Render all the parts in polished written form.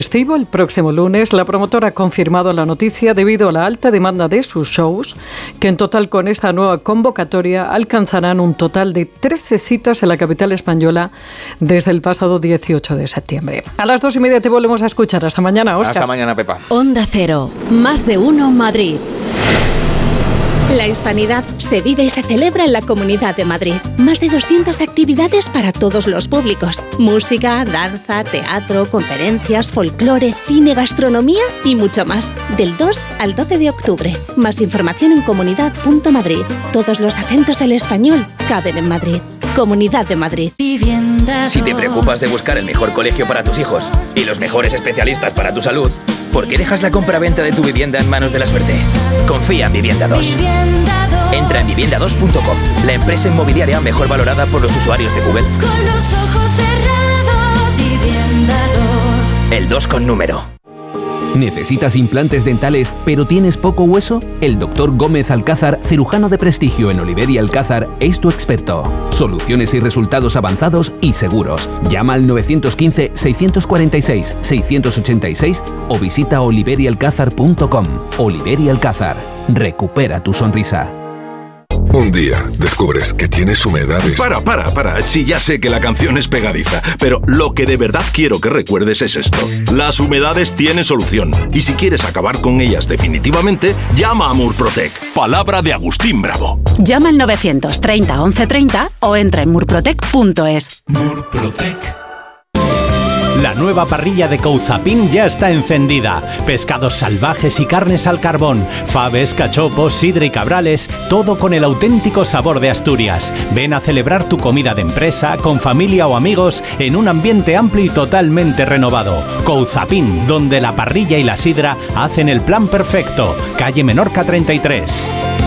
festivo el próximo lunes. La promotora ha confirmado la noticia debido a la alta demanda de sus shows, que en total con esta nueva convocatoria alcanzarán un total de 13 citas en la capital española desde el pasado 18 de septiembre. A las 2:30 te volvemos a escuchar. Hasta mañana, Óscar. Hasta mañana, Pepa. Onda Cero, más de uno Madrid. La Hispanidad se vive y se celebra en la Comunidad de Madrid. Más de 200 actividades para todos los públicos. Música, danza, teatro, conferencias, folclore, cine, gastronomía y mucho más. Del 2 al 12 de octubre. Más información en comunidad.madrid. Todos los acentos del español caben en Madrid. Comunidad de Madrid. Si te preocupas de buscar el mejor colegio para tus hijos y los mejores especialistas para tu salud, ¿por qué dejas la compra-venta de tu vivienda en manos de la suerte? Confía en Vivienda 2. Entra en vivienda2.com, la empresa inmobiliaria mejor valorada por los usuarios de Google. Con los ojos cerrados, Vivienda 2. El 2 con número. ¿Necesitas implantes dentales pero tienes poco hueso? El Dr. Gómez Alcázar, cirujano de prestigio en Oliver y Alcázar, es tu experto. Soluciones y resultados avanzados y seguros. Llama al 915-646-686 o visita oliverialcázar.com. Oliver y Alcázar. Recupera tu sonrisa. Un día descubres que tienes humedades. Para. Sí, ya sé que la canción es pegadiza, pero lo que de verdad quiero que recuerdes es esto. Las humedades tienen solución. Y si quieres acabar con ellas definitivamente, llama a Murprotec. Palabra de Agustín Bravo. Llama al 930 1130 o entra en murprotec.es. Murprotec. La nueva parrilla de Couzapin ya está encendida. Pescados salvajes y carnes al carbón, faves, cachopos, sidra y cabrales, todo con el auténtico sabor de Asturias. Ven a celebrar tu comida de empresa, con familia o amigos, en un ambiente amplio y totalmente renovado. Couzapin, donde la parrilla y la sidra hacen el plan perfecto. Calle Menorca 33.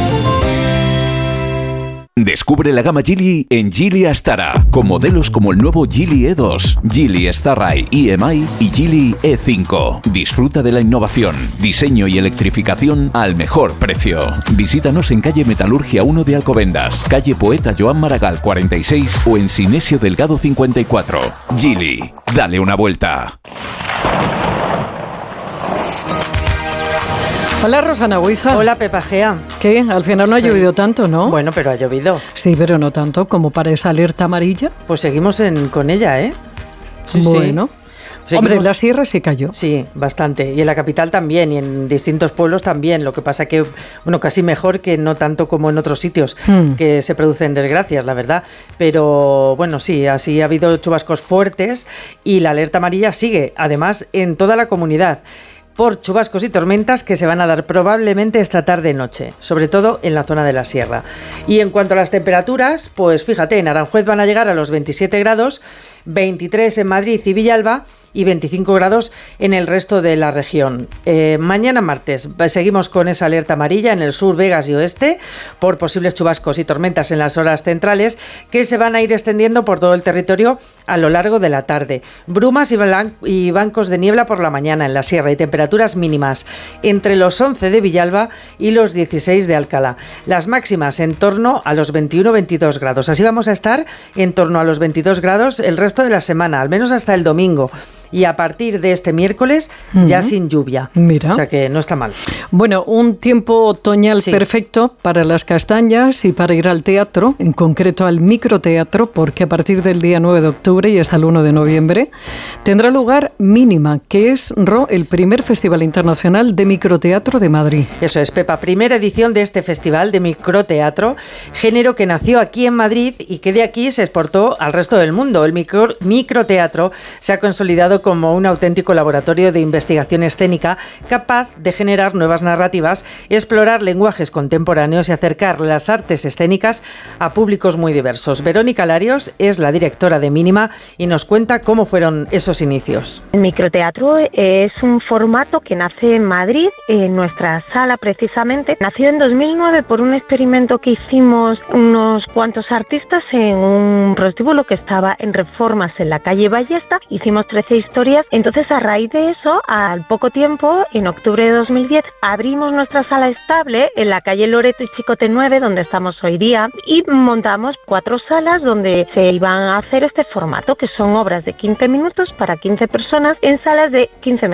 Descubre la gama Geely en Geely Astara, con modelos como el nuevo Geely E2, Geely Starride EMI y Geely E5. Disfruta de la innovación, diseño y electrificación al mejor precio. Visítanos en calle Metalurgia 1 de Alcobendas, calle Poeta Joan Maragall 46 o en Sinesio Delgado 54. Geely, dale una vuelta. Hola, Rosana Huiza. Hola, Pepa Gea. ¿Qué? Al final no ha llovido tanto, ¿no? Bueno, pero ha llovido. Sí, pero no tanto como para esa alerta amarilla. Pues seguimos con ella, ¿eh? Sí, bueno. Sí. Hombre, en la sierra sí cayó. Sí, bastante. Y en la capital también, y en distintos pueblos también. Lo que pasa que, bueno, casi mejor que no tanto como en otros sitios, que se producen desgracias, la verdad. Pero, bueno, sí, así ha habido chubascos fuertes y la alerta amarilla sigue, además, en toda la comunidad, por chubascos y tormentas que se van a dar probablemente esta tarde-noche, sobre todo en la zona de la sierra. Y en cuanto a las temperaturas, pues fíjate, en Aranjuez van a llegar a los 27 grados, 23 en Madrid y Villalba y 25 grados en el resto de la región. Mañana martes seguimos con esa alerta amarilla en el sur, Vegas y oeste por posibles chubascos y tormentas en las horas centrales que se van a ir extendiendo por todo el territorio a lo largo de la tarde. Brumas y bancos de niebla por la mañana en la sierra y temperaturas mínimas entre los 11 de Villalba y los 16 de Alcalá. Las máximas en torno a los 21-22 grados. Así vamos a estar en torno a los 22 grados el resto de la semana, al menos hasta el domingo. Y a partir de este miércoles ya sin lluvia. Mira. O sea que no está mal. Bueno, un tiempo otoñal perfecto para las castañas y para ir al teatro, en concreto al microteatro, porque a partir del día 9 de octubre y hasta el 1 de noviembre tendrá lugar Mínima, que es, el primer Festival Internacional de Microteatro de Madrid. Eso es, Pepa, primera edición de este Festival de Microteatro, género que nació aquí en Madrid y que de aquí se exportó al resto del mundo. El microteatro se ha consolidado como un auténtico laboratorio de investigación escénica capaz de generar nuevas narrativas, explorar lenguajes contemporáneos y acercar las artes escénicas a públicos muy diversos. Verónica Larios es la directora de Mínima y nos cuenta cómo fueron esos inicios. El microteatro es un formato que nace en Madrid, en nuestra sala precisamente. Nació en 2009 por un experimento que hicimos unos cuantos artistas en un prostíbulo que estaba en Reformas en la calle Ballesta. Hicimos 13 historias. Entonces, a raíz de eso, al poco tiempo, en octubre de 2010, abrimos nuestra sala estable en la calle Loreto y Chicote 9, donde estamos hoy día, y montamos 4 salas donde se iban a hacer este formato, que son obras de 15 minutos para 15 personas en salas de 15 metros